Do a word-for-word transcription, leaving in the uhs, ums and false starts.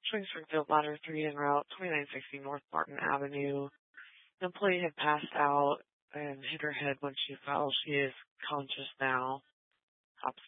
Springfield Ladder three en route twenty-nine sixty North Martin Avenue. The employee had passed out and hit her head when she fell. She is conscious now. Cops